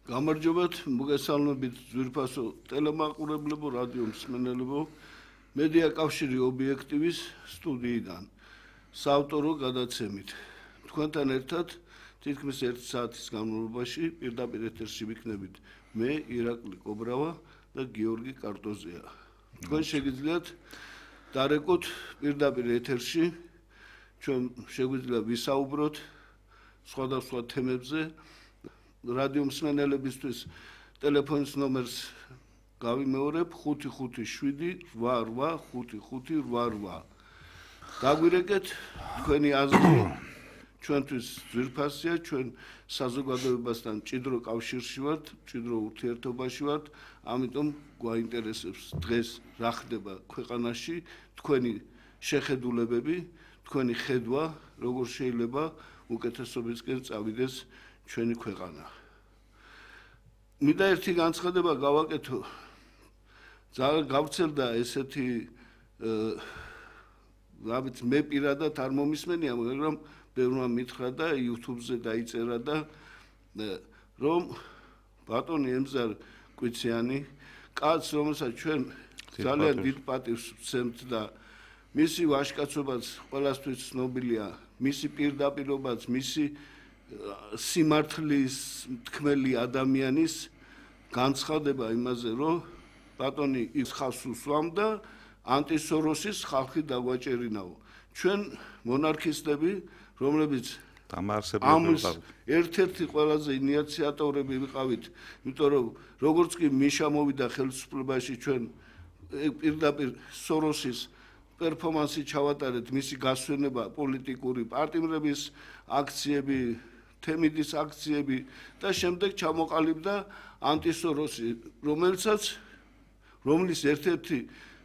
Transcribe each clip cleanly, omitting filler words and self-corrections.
გამარჯობათ, მოგესალმებით ძვირფასო ტელემაყურებლებო, რადიო მსმენელებო, მედია კავშირი ობიექტივის სტუდიიდან, საავტორო გადაცემით. თქვენთან ერთად თითქმის 1 საათის განმავლობაში პირდაპირ ეთერში ვიქნებით მე, ირაკლი კობრავა და გიორგი კარტოზია. თქვენ შეგიძლიათ დარეკოთ პირდაპირ ეთერში, ჩვენ შეგვიძლია ვისაუბროთ სხვადასხვა თემებზე. რადიო მსმენელებისთვის ტელეფონის ნომერს გავიმეორებ 557-88-5588. დაგვირეკეთ თქვენი აზრი, ჩვენთვის ძვირფასია, ჩვენ საზოგადოებასთან მჭიდრო კავშირში ვართ, მჭიდრო ურთიერთობაში ვართ, ამიტომ გვაინტერესებს დღეს რა ხდება ქვეყანაში, თქვენი შეხედულებები, თქვენი ხედვა, როგორ შეიძლება უკეთესობისკენ წავიდეს ჩვენი ქვეყანა. მინდა ერთი განცხადება გავაკეთო. ძალიან გავცელდა ესეთი მე პირადად არ მომისმენია, მაგრამ ბევრმა მითხრა და YouTube-ზე დაიწერა და რომ ბატონი ემზარ კვიციანი, კაცს, რომელსაც ჩვენ ძალიან დიდ პატივს ვცემთ და მისი ვაჟკაცობაც ყველასთვის ცნობილია, მისი პირდაპირობაც, მისი სიმართლის თქმელი ადამიანის განცხადება იმაზე, რომ ბატონი ის ხალხს უსვამდა, ანტისოროსის ხალხი დაგვაჭერინაო. ჩვენ მონარქისტები, რომლებიც ამის ერთ-ერთი ყველაზე ინიციატორები ვიყავით, იმიტომ რომ როგორც კი მიშა მოვიდა ხელისუფლებაში, ჩვენ პირდაპირ სოროსის პერფორმანსი ჩავატარეთ, მისი გასვენება, პოლიტიკური პარტიმრების აქციები, თემიდის აქციები და შემდეგ ჩამოყალიბდა ანტისოროსი, რომლის ერთ-ერთი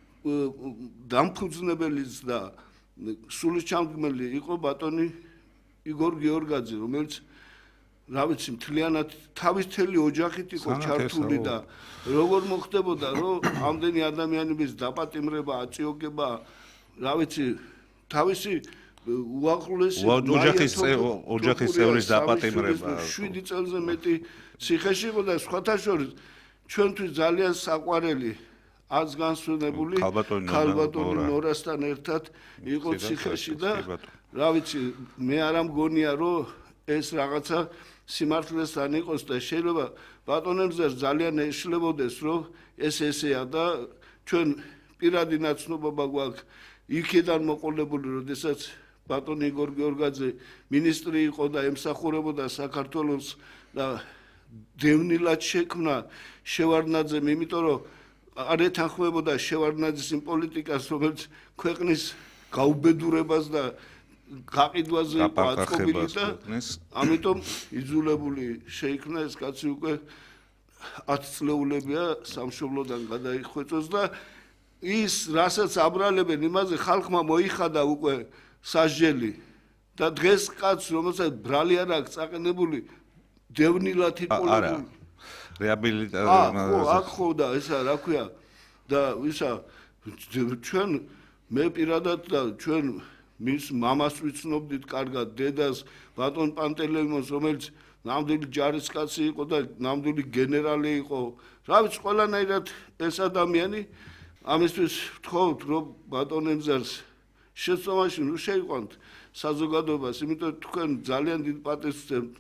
დამფუძნებელიც და სულისჩამდგმელი იყო ბატონი იგორ გიორგაძე, რომელიც რა ვიცი, მთლიანად თავის მთელი ოჯახით იყო ჩართული და როგორ მოხდებოდა, რომ ამდენი ადამიანების დაპატიმრება, აწიოგება, რა ვიცი, თავისი უახლოესი ოჯახის წევრის დაპატიმრება 7 წელზე მეტი ციხეში იყო და სხვათა შორის ჩვენთვის ძალიან საყვარელი აზგანსვენებული ქალბატონი ნორასთან ერთად იყო ციხეში და რა ვიცი, მე არ მგონია, რომ ეს რაღაცა სიმართლესთან იყოს და შეიძლება ბატონემზეც ძალიან ეშლებოდეს, რომ ეს ესეა და ჩვენ პირადი ნაცნობობა გვაქვს იქიდან მოყოლებული, როდესაც ბატონი იგორ გიორგაძე მინისტრი იყო და ემსახურებოდა საქართველოს და დევნილად შექმნა შევარდნაძემ, იმიტომ რომ არ ეთანხმებოდა შევარდნაძის იმ პოლიტიკას, რომელიც ქვეყნის გაუბედურებას და გაყიდვაზე იყო აწყობილი და ამიტომ იძულებული შეიქმნა ეს კაცი უკვე 10 წლეულებია სამშობლოდან გადაიხვეწოს და ის რასაც აბრალებენ იმაზე ხალხმა მოიხადა უკვე სასჯელი და დღეს კაცს, რომელსაც ბრალი არ აქვს წაყენებული, დევნილად იტყოლებული. რეაბილიტაცია. ხო და ესა რა ქვია და ისა ჩვენ მე პირადად და ჩვენ მის მამას ვიცნობდით კარგად, დედას, ბატონ პანტელეიმონს, რომელიც ნამდვილი ჯარისკაცი იყო და ნამდვილი გენერალი იყო. რა ვიცი, ყველანაირად ეს ადამიანი ამისთვის ვთხოვთ, რომ ბატონ ემზარს შეცდომაში შეიყვანთ საზოგადოებას, იმიტომ თქვენ ძალიან დიდ პატივს ვცემთ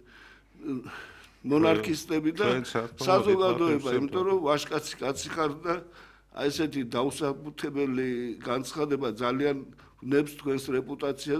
მონარქისტები და საზოგადოება, იმიტომ რომ ვაჟკაცი კაცი ხარ და აი ესეთი დაუსაბუთებელი განცხადება ძალიან ვნებს თქვენს რეპუტაციას.